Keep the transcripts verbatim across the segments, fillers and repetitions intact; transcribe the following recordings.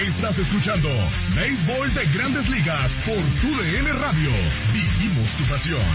Estás escuchando Béisbol de Grandes Ligas por Tu D N Radio. Vivimos tu pasión.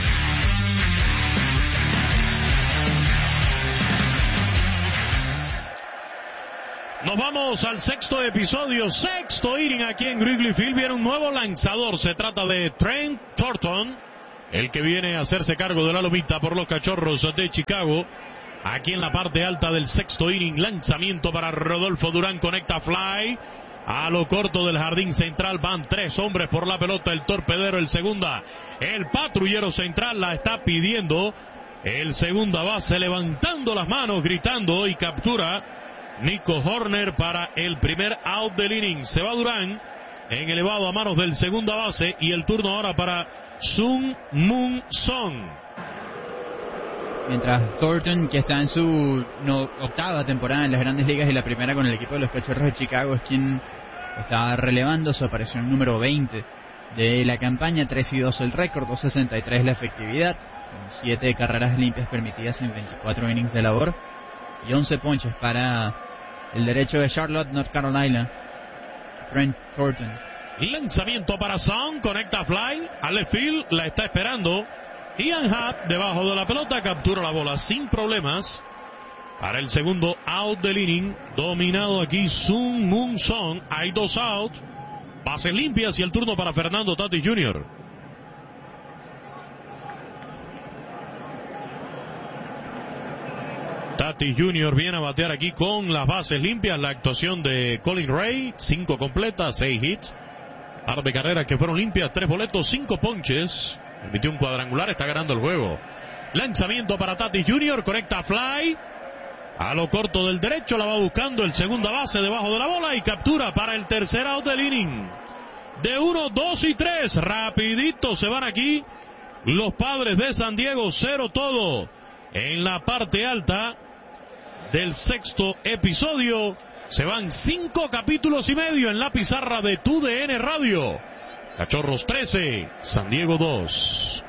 Nos vamos al sexto episodio, sexto inning aquí en Wrigley Field. Viene un nuevo lanzador, se trata de Trent Thornton, el que viene a hacerse cargo de la lomita por los Cachorros de Chicago. Aquí en la parte alta del sexto inning, lanzamiento para Rodolfo Durán, conecta fly. A lo corto del jardín central van tres hombres por la pelota, el torpedero, el segunda. El patrullero central la está pidiendo. El segunda base levantando las manos, gritando y captura Nico Horner para el primer out del inning. Se va Durán en elevado a manos del segunda base y el turno ahora para Sun Moon Song. Mientras Thornton, que está en su no, octava temporada en las Grandes Ligas y la primera con el equipo de los Cachorros de Chicago, es quien está relevando su aparición número veinte de la campaña. Tres y dos el récord, dos sesenta y tres la efectividad, con siete carreras limpias permitidas en veinticuatro innings de labor y once ponches para el derecho de Charlotte, North Carolina, Trent Thornton. Lanzamiento para Song, conecta fly, a left field, la está esperando Ian Happ debajo de la pelota, captura la bola sin problemas para el segundo out del inning. Dominado aquí Sun Moon Song. Hay dos outs, bases limpias y el turno para Fernando Tatis junior Tatis junior viene a batear aquí con las bases limpias. La actuación de Colin Ray, cinco completas, seis hits, par de carreras que fueron limpias, tres boletos, cinco ponches. Emitió un cuadrangular, está ganando el juego. Lanzamiento para Tatis junior, conecta fly. A lo corto del derecho, la va buscando el segunda base debajo de la bola y captura para el tercer out del inning. De uno, dos y tres, rapidito se van aquí los Padres de San Diego, cero todo en la parte alta del sexto episodio. Se van cinco capítulos y medio en la pizarra de Tu D N Radio. Cachorros trece, San Diego dos.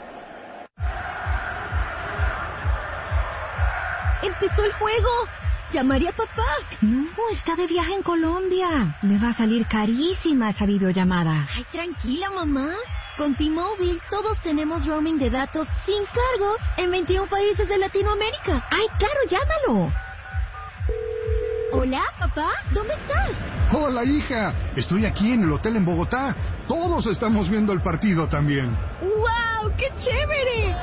¡Empezó el juego! ¡Llamaré a papá! No, está de viaje en Colombia. Le va a salir carísima esa videollamada. Ay, tranquila, mamá. Con T-Mobile todos tenemos roaming de datos sin cargos en veintiún países de Latinoamérica. ¡Ay, claro, llámalo! Hola, papá, ¿dónde estás? Hola, hija. Estoy aquí en el hotel en Bogotá. Todos estamos viendo el partido también. ¡Wow! ¡Qué chévere!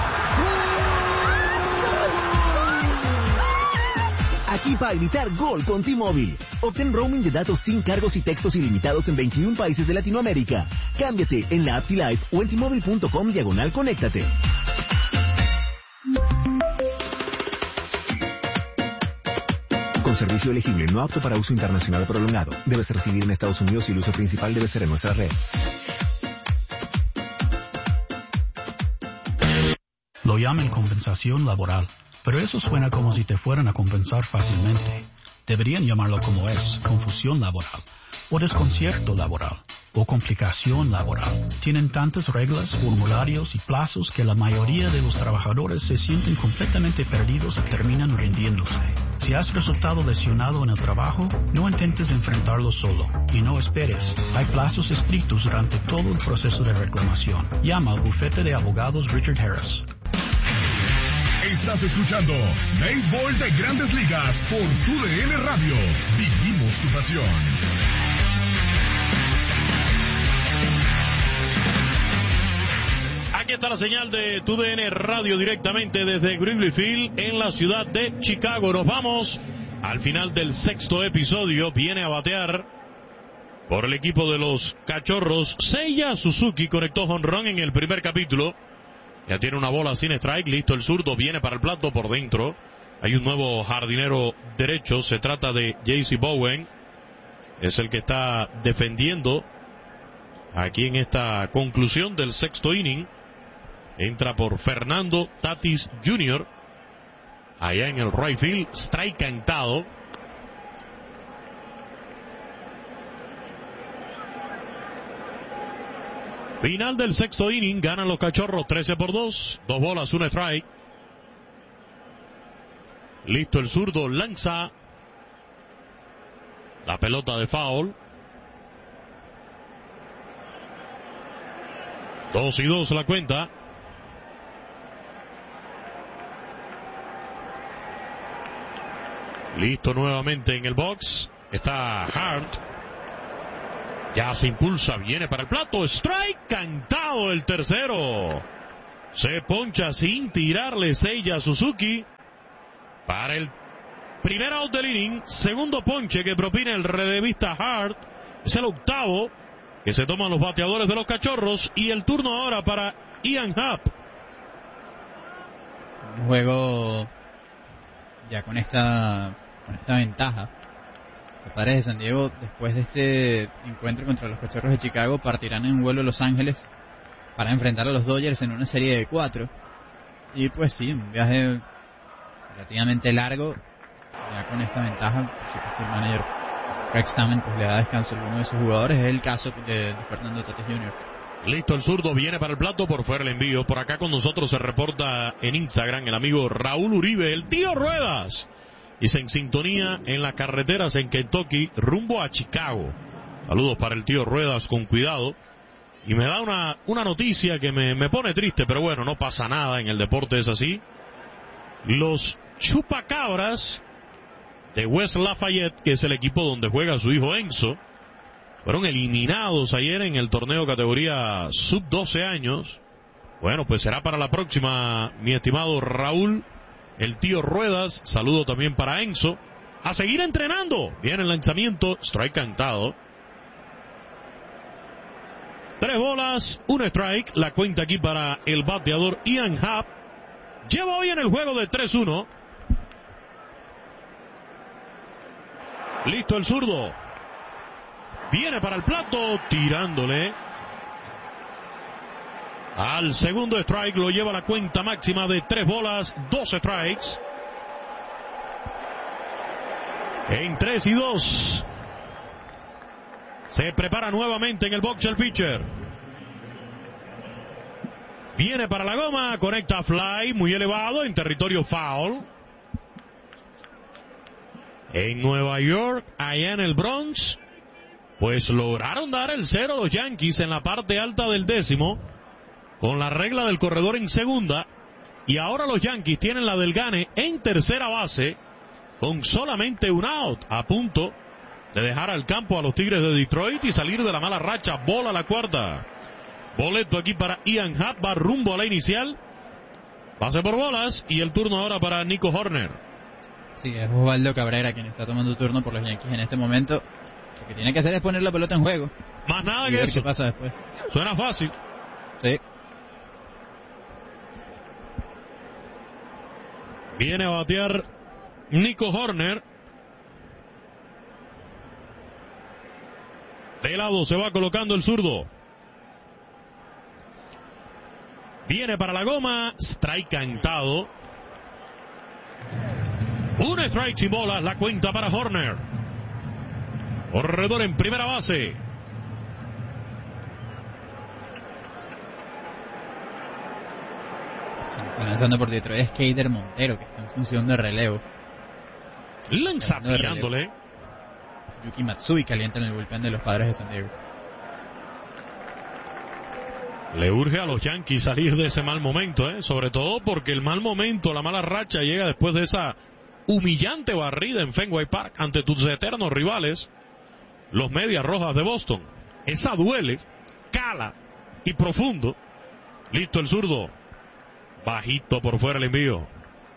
Aquí para gritar gol con T-Mobile. Obtén roaming de datos sin cargos y textos ilimitados en veintiún países de Latinoamérica. Cámbiate en la app T-Life o en T-Mobile punto com diagonal conéctate. Con servicio elegible, no apto para uso internacional prolongado. Debes residir en Estados Unidos y el uso principal debe ser en nuestra red. Lo llaman compensación laboral, pero eso suena como si te fueran a compensar fácilmente. Deberían llamarlo como es, confusión laboral, o desconcierto laboral, o complicación laboral. Tienen tantas reglas, formularios y plazos que la mayoría de los trabajadores se sienten completamente perdidos y terminan rindiéndose. Si has resultado lesionado en el trabajo, no intentes enfrentarlo solo y no esperes. Hay plazos estrictos durante todo el proceso de reclamación. Llama al bufete de abogados Richard Harris. Estás escuchando Béisbol de Grandes Ligas por Tu D N Radio. Vivimos tu pasión. Aquí está la señal de Tu D N Radio directamente desde Wrigley Field en la ciudad de Chicago. Nos vamos al final del sexto episodio. Viene a batear por el equipo de los Cachorros Seiya Suzuki. Conectó jonrón en el primer capítulo. Ya tiene una bola sin strike, listo el zurdo, viene para el plato por dentro. Hay un nuevo jardinero derecho, se trata de J C Bowen. Es el que está defendiendo aquí en esta conclusión del sexto inning. Entra por Fernando Tatis junior Allá en el right field, strike cantado. Final del sexto inning, ganan los Cachorros trece por dos, dos bolas, un strike. Listo el zurdo, lanza la pelota de foul. Dos y dos la cuenta. Listo nuevamente en el box. Está Hart. Ya se impulsa, viene para el plato. Strike, cantado el tercero. Se poncha sin tirarle sella a Suzuki. Para el primer out del inning. Segundo ponche que propina el relevista Hart. Es el octavo que se toman los bateadores de los Cachorros. Y el turno ahora para Ian Happ. Un juego ya con esta, con esta ventaja. Los Padres de San Diego, después de este encuentro contra los Cachorros de Chicago, partirán en vuelo a Los Ángeles para enfrentar a los Dodgers en una serie de cuatro. Y pues sí, un viaje relativamente largo. Ya con esta ventaja, por supuesto, el manager Craig Stammen pues le da descanso a alguno de sus jugadores. Es el caso de, de Fernando Tatis junior Listo el zurdo, viene para el plato, por fuera el envío. Por acá con nosotros se reporta en Instagram el amigo Raúl Uribe, el tío Ruedas. Dice en sintonía en las carreteras en Kentucky, rumbo a Chicago. Saludos para el tío Ruedas, con cuidado. Y me da una, una noticia que me, me pone triste, pero bueno, no pasa nada, en el deporte es así. Los Chupacabras de West Lafayette, que es el equipo donde juega su hijo Enzo, fueron eliminados ayer en el torneo categoría sub doce años. Bueno, pues será para la próxima, mi estimado Raúl, el tío Ruedas. Saludo también para Enzo. A seguir entrenando. Viene el lanzamiento, strike cantado. Tres bolas, un strike. La cuenta aquí para el bateador Ian Happ. Lleva hoy en el juego de tres uno. Listo el zurdo. Viene para el plato, tirándole. Al segundo strike, lo lleva a la cuenta máxima de tres bolas, dos strikes. En tres y dos. Se prepara nuevamente en el box el pitcher. Viene para la goma, conecta fly, muy elevado, en territorio foul. En Nueva York, allá en el Bronx, pues lograron dar el cero a los Yankees en la parte alta del décimo, con la regla del corredor en segunda, y ahora los Yankees tienen la del gane en tercera base, con solamente un out, a punto de dejar al campo a los Tigres de Detroit y salir de la mala racha. Bola a la cuarta. Boleto aquí para Ian Happ, va rumbo a la inicial. Pase por bolas, y el turno ahora para Nico Horner. Sí, es Osvaldo Cabrera quien está tomando turno por los Yankees en este momento. Lo que tiene que hacer es poner la pelota en juego. Más nada y que ver eso. qué pasa después. Suena fácil. Sí. Viene a batear Nico Horner. De lado se va colocando el zurdo. Viene para la goma. Strike cantado. Un strike sin bolas. La cuenta para Horner. Corredor en primera base. Está lanzando por Detroit es Keider Montero, que está en función de relevo. Lanza tirándole. Yuki Matsui calienta en el bullpen de los Padres de San Diego. Le urge a los Yankees salir de ese mal momento, ¿eh? Sobre todo porque el mal momento, la mala racha llega después de esa humillante barrida en Fenway Park ante tus eternos rivales, los Medias Rojas de Boston. Esa duele, cala y profundo. Listo el zurdo. Bajito por fuera el envío.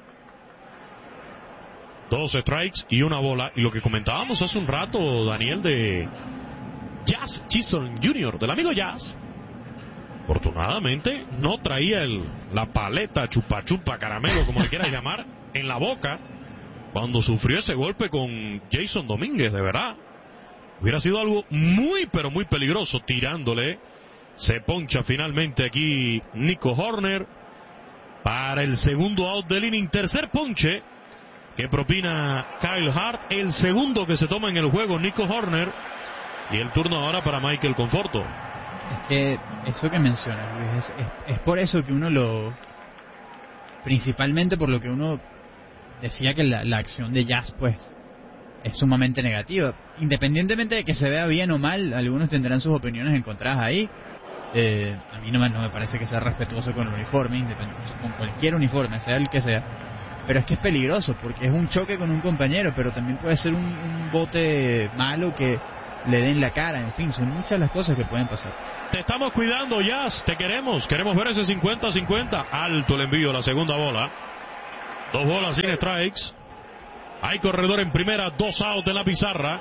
Dos strikes y una bola. Y lo que comentábamos hace un rato, Daniel, de Jazz Chisholm junior, del amigo Jazz. Afortunadamente no traía el, la paleta chupa chupa caramelo, como le quieras llamar, en la boca cuando sufrió ese golpe con Jason Domínguez. De verdad hubiera sido algo muy pero muy peligroso. Tirándole, se poncha finalmente aquí Nico Horner para el segundo out del inning. Tercer ponche que propina Kyle Hart, el segundo que se toma en el juego Nico Horner, y el turno ahora para Michael Conforto. Es que eso que mencionas, Luis, es, es, es por eso que uno lo... Principalmente por lo que uno decía que la, la acción de Jazz, pues, es sumamente negativa. Independientemente de que se vea bien o mal, algunos tendrán sus opiniones encontradas ahí. Eh, a mí no me, no me parece que sea respetuoso con el uniforme, con cualquier uniforme, sea el que sea. Pero es que es peligroso, porque es un choque con un compañero, pero también puede ser un, un bote malo que le den la cara. En fin, son muchas las cosas que pueden pasar. Te estamos cuidando, Jazz, te queremos. Queremos ver ese cincuenta cincuenta. Alto el envío, la segunda bola. Dos bolas sin strikes. Hay corredor en primera, dos out en la pizarra.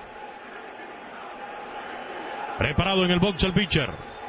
Preparado en el box el pitcher.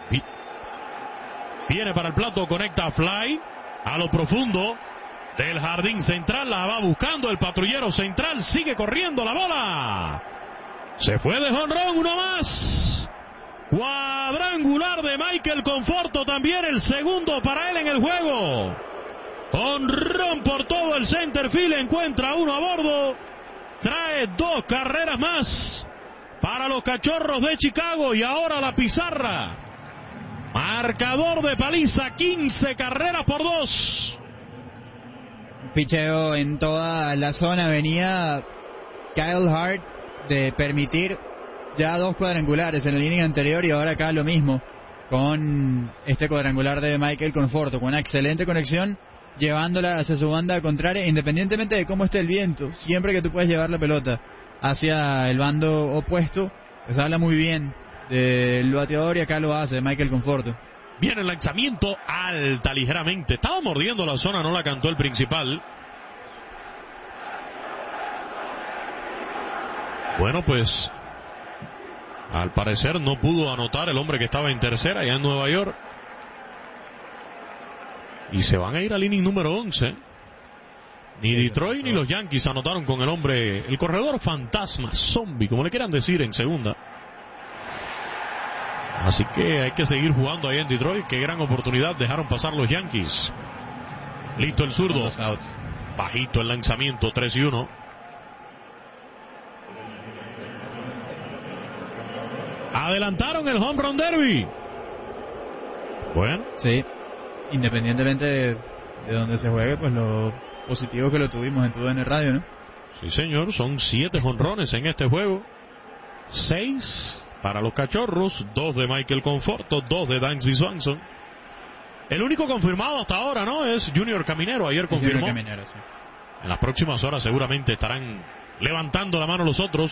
Viene para el plato, conecta a fly. A lo profundo del jardín central, la va buscando el patrullero central. Sigue corriendo la bola. Se fue de jonrón, uno más. Cuadrangular de Michael Conforto, también el segundo para él en el juego. Jonrón por todo el center field, encuentra uno a bordo. Trae dos carreras más para los Cachorros de Chicago. Y ahora la pizarra. Marcador de paliza, quince carreras por dos. Picheo en toda la zona. Venía Kyle Hart de permitir ya dos cuadrangulares en el inning anterior, y ahora acá lo mismo con este cuadrangular de Michael Conforto, con una excelente conexión, llevándola hacia su banda contraria, independientemente de cómo esté el viento. Siempre que tú puedes llevar la pelota hacia el bando opuesto, pues habla muy bien del bateador, y acá lo hace Michael Conforto. Viene el lanzamiento alta ligeramente. Estaba mordiendo la zona, no la cantó el principal. Bueno, pues al parecer no pudo anotar el hombre que estaba en tercera allá en Nueva York. Y se van a ir al inning número once. Ni Detroit ni los Yankees anotaron con el hombre, el corredor fantasma, zombie, como le quieran decir, en segunda. Así que hay que seguir jugando ahí en Detroit. Qué gran oportunidad dejaron pasar los Yankees. Listo el zurdo. Bajito el lanzamiento, tres y uno. Adelantaron el home run derby. Bueno. Sí, independientemente de, de donde se juegue, pues lo positivo que lo tuvimos en T U D N Radio, ¿no? Sí, señor, son siete jonrones en este juego. Seis para los Cachorros, dos de Michael Conforto, dos de Dansby Swanson. El único confirmado hasta ahora, ¿no?, es Junior Caminero. Ayer confirmó. Junior Caminero, sí. En las próximas horas seguramente estarán levantando la mano los otros.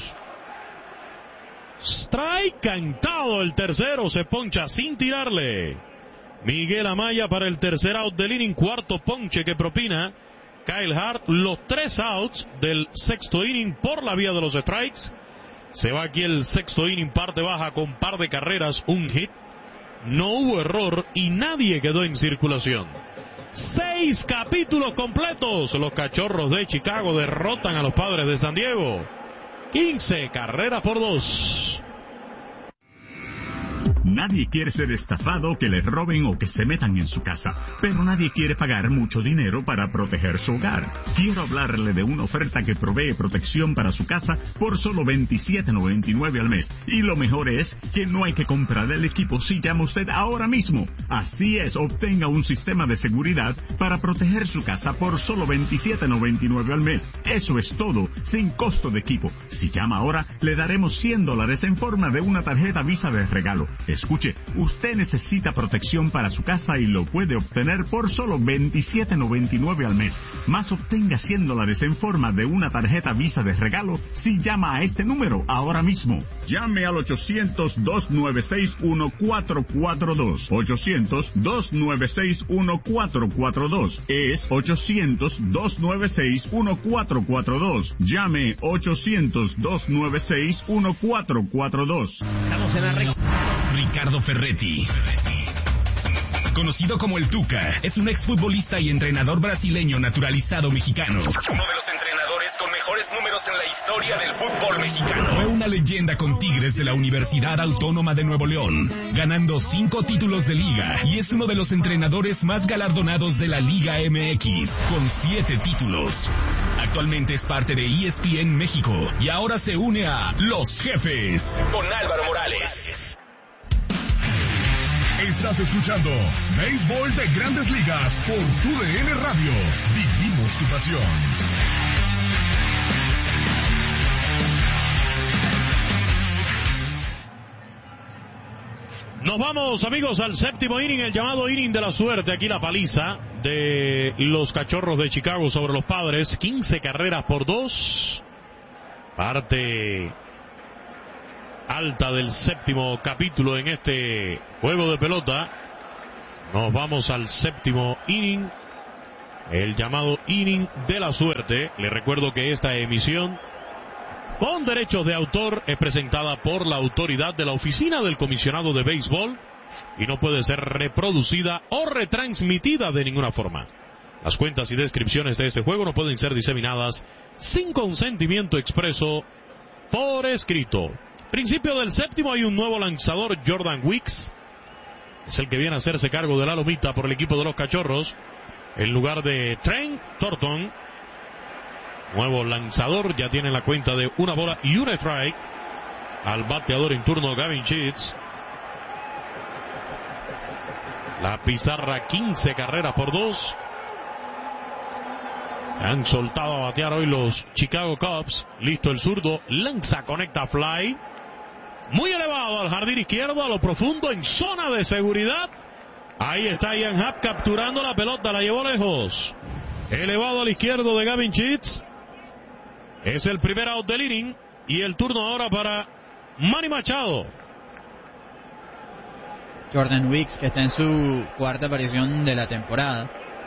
Strike cantado el tercero, se poncha sin tirarle. Miguel Amaya para el tercer out del inning, cuarto ponche que propina Kyle Hart. Los tres outs del sexto inning por la vía de los strikes. Se va aquí el sexto inning, parte baja con par de carreras, un hit. No hubo error y nadie quedó en circulación. Seis capítulos completos. Los Cachorros de Chicago derrotan a los Padres de San Diego. quince carreras por dos. Nadie quiere ser estafado, que le roben o que se metan en su casa, pero nadie quiere pagar mucho dinero para proteger su hogar. Quiero hablarle de una oferta que provee protección para su casa por solo veintisiete noventa y nueve al mes. Y lo mejor es que no hay que comprar el equipo si llama usted ahora mismo. Así es, obtenga un sistema de seguridad para proteger su casa por solo veintisiete noventa y nueve al mes. Eso es todo, sin costo de equipo. Si llama ahora, le daremos cien dólares en forma de una tarjeta Visa de regalo. Escuche, usted necesita protección para su casa y lo puede obtener por solo veintisiete noventa y nueve al mes. Más, obtenga cien dólares en forma de una tarjeta Visa de regalo si llama a este número ahora mismo. Llame al ochocientos, dos nueve seis, uno cuatro cuatro dos. ochocientos, dos nueve seis, uno cuatro cuatro dos. Es ochocientos, dos nueve seis, uno cuatro cuatro dos. Llame ochocientos, dos nueve seis, uno cuatro cuatro dos. Estamos en la re... Ricardo Ferretti, conocido como el Tuca, es un exfutbolista y entrenador brasileño naturalizado mexicano. Uno de los entrenadores con mejores números en la historia del fútbol mexicano. Fue una leyenda con Tigres de la Universidad Autónoma de Nuevo León, ganando cinco títulos de liga, y es uno de los entrenadores más galardonados de la Liga M X, con siete títulos. Actualmente es parte de E S P N México y ahora se une a Los Jefes con Álvaro Morales. Estás escuchando Béisbol de Grandes Ligas por T U D N Radio. Vivimos tu pasión. Nos vamos, amigos, al séptimo inning, el llamado inning de la suerte. Aquí la paliza de los Cachorros de Chicago sobre los Padres. quince carreras por dos. Parte alta del séptimo capítulo en este juego de pelota. Nos vamos al séptimo inning, el llamado inning de la suerte. Les recuerdo que esta emisión con derechos de autor es presentada por la autoridad de la Oficina del Comisionado de Béisbol y no puede ser reproducida o retransmitida de ninguna forma. Las cuentas y descripciones de este juego no pueden ser diseminadas sin consentimiento expreso por escrito. Principio del séptimo, hay un nuevo lanzador, Jordan Weeks. Es el que viene a hacerse cargo de la lomita por el equipo de los Cachorros, en lugar de Trent Thornton. Nuevo lanzador, ya tiene la cuenta de una bola y un strike. Al bateador en turno, Gavin Sheets. La pizarra, quince carreras por dos. Han soltado a batear hoy los Chicago Cubs. Listo el zurdo, lanza, conecta fly. Muy elevado al jardín izquierdo, a lo profundo, en zona de seguridad. Ahí está Ian Happ capturando la pelota, la llevó lejos. Elevado al izquierdo de Gavin Sheets. Es el primer out del inning y el turno ahora para Manny Machado. Jordan Weeks, que está en su cuarta aparición de la temporada.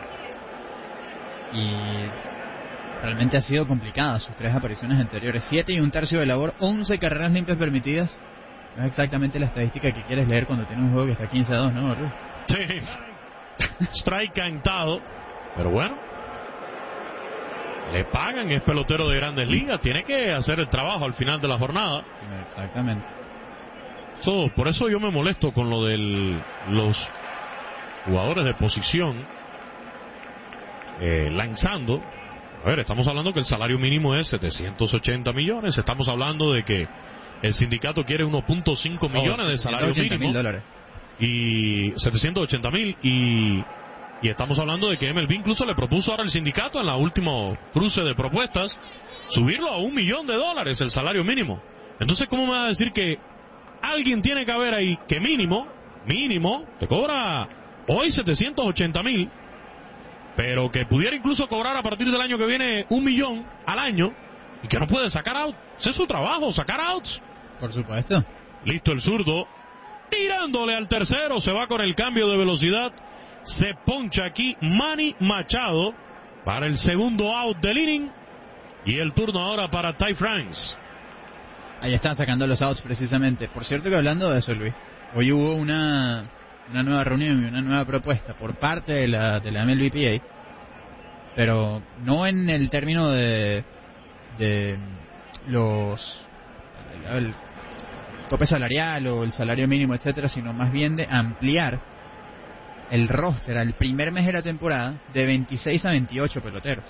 Y realmente ha sido complicada sus tres apariciones anteriores. Siete y un tercio de labor, once carreras limpias permitidas. No es exactamente la estadística que quieres leer cuando tienes un juego que está quince a dos, ¿no, Ruth? Sí. Strike cantado. Pero bueno, le pagan, es pelotero de Grandes Ligas, tiene que hacer el trabajo al final de la jornada. Exactamente. So, por eso yo me molesto con lo de los jugadores de posición eh, lanzando. A ver, estamos hablando que el salario mínimo es setecientos ochenta millones. Estamos hablando de que el sindicato quiere uno punto cinco millones de salario mínimo. Dólares. Y setecientos ochenta mil. Y, y estamos hablando de que M L B incluso le propuso ahora al sindicato en la última cruce de propuestas subirlo a un millón de dólares el salario mínimo. Entonces, ¿cómo me va a decir que alguien tiene que haber ahí que mínimo, mínimo, te cobra hoy setecientos ochenta mil, pero que pudiera incluso cobrar a partir del año que viene un millón al año y que no puede sacar out? Ese es su trabajo, sacar outs. Por supuesto. Listo el zurdo, tirándole al tercero, se va con el cambio de velocidad, se poncha aquí Manny Machado para el segundo out del inning y el turno ahora para Ty France. Ahí está sacando los outs precisamente. Por cierto que hablando de eso, Luis, hoy hubo una, una nueva reunión y una nueva propuesta por parte de la, de la M L B P A, pero no en el término de, de los el, el tope salarial o el salario mínimo, etcétera, sino más bien de ampliar el roster al primer mes de la temporada de veintiséis a veintiocho peloteros.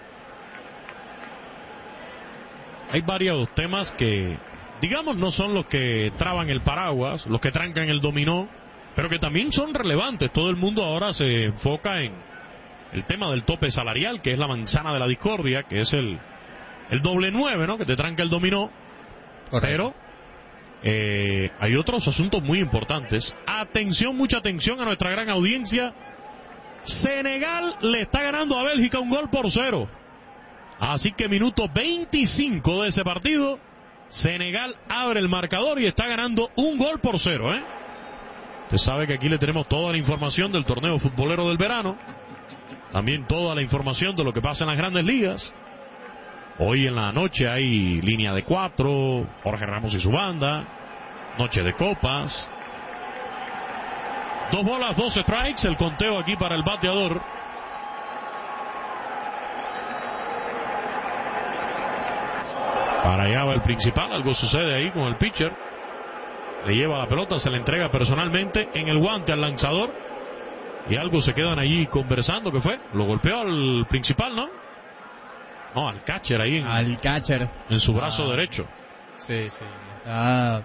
Hay varios temas que, digamos, no son los que traban el paraguas, los que trancan el dominó, pero que también son relevantes. Todo el mundo ahora se enfoca en el tema del tope salarial, que es la manzana de la discordia, que es el, el doble nueve, ¿no? Que te tranca el dominó. Correcto. Pero eh, hay otros asuntos muy importantes. Atención, mucha atención a nuestra gran audiencia. Senegal le está ganando a Bélgica un gol por cero. Así que minuto veinticinco de ese partido, Senegal abre el marcador y está ganando un gol por cero, ¿eh? Usted sabe que aquí le tenemos toda la información del torneo futbolero del verano, también toda la información de lo que pasa en las grandes ligas. Hoy en la noche hay línea de cuatro, Jorge Ramos y su banda, noche de copas. Dos bolas, dos strikes, el conteo aquí para el bateador. Para allá va el principal, algo sucede ahí con el pitcher. Le lleva la pelota, se la entrega personalmente en el guante al lanzador. Y algo se quedan allí conversando, ¿qué fue? Lo golpeó al principal, ¿no? No, al catcher ahí. En, al catcher. En su brazo ah, derecho. Sí, sí. Está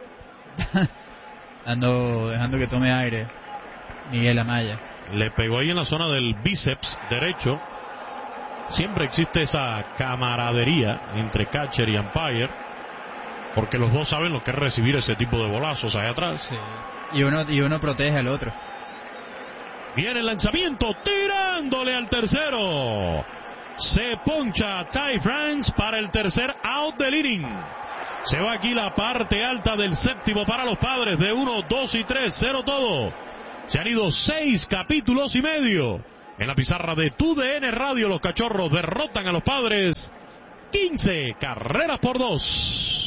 dando, dejando que tome aire Miguel Amaya. Le pegó ahí en la zona del bíceps derecho. Siempre existe esa camaradería entre catcher y umpire. Porque los dos saben lo que es recibir ese tipo de bolazos allá atrás. Sí. Y uno, y uno protege al otro. Viene el lanzamiento, tirándole al tercero. Se poncha Ty France para el tercer out del inning. Se va aquí la parte alta del séptimo para los Padres de uno, dos y tres, cero todo. Se han ido seis capítulos y medio. En la pizarra de Tu D N Radio, los Cachorros derrotan a los Padres quince carreras por dos.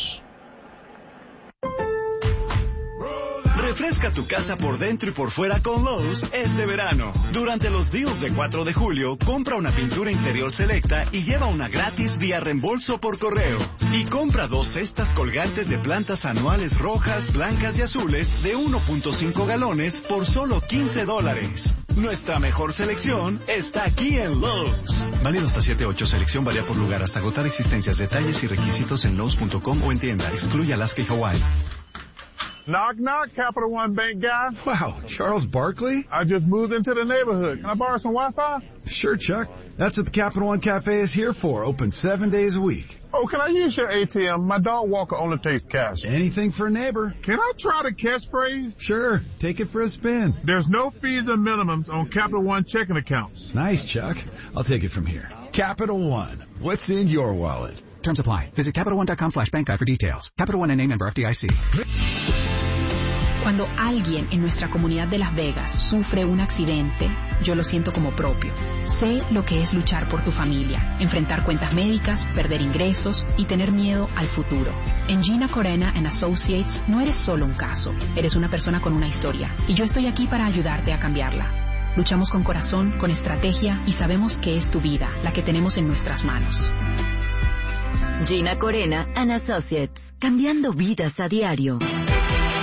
Refresca tu casa por dentro y por fuera con Lowe's este verano. Durante los deals de cuatro de julio, compra una pintura interior selecta y lleva una gratis vía reembolso por correo. Y compra dos cestas colgantes de plantas anuales rojas, blancas y azules de uno punto cinco galones por solo quince dólares. Nuestra mejor selección está aquí en Lowe's. Válido hasta siete ocho. Selección varía por lugar hasta agotar existencias. Detalles y requisitos en Lowe's punto com o en tienda. Excluye Alaska y Hawaii. Knock, knock, Capital One Bank guy. Wow, Charles Barkley? I just moved into the neighborhood. Can I borrow some Wi-Fi? Sure, Chuck. That's what the Capital One Cafe is here for. Open seven days a week. Oh, can I use your A T M? My dog Walker only takes cash. Anything for a neighbor. Can I try the catchphrase? Sure. Take it for a spin. There's no fees or minimums on Capital One checking accounts. Nice, Chuck. I'll take it from here. Capital One. What's in your wallet? Terms apply. Visit Capital One dot com slash bank guide for details. Capital One N A member F D I C. Cuando alguien en nuestra comunidad de Las Vegas sufre un accidente, yo lo siento como propio. Sé lo que es luchar por tu familia, enfrentar cuentas médicas, perder ingresos y tener miedo al futuro. En Gina Corena and Associates no eres solo un caso, eres una persona con una historia y yo estoy aquí para ayudarte a cambiarla. Luchamos con corazón, con estrategia y sabemos que es tu vida la que tenemos en nuestras manos. Gina Corena and Associates, cambiando vidas a diario.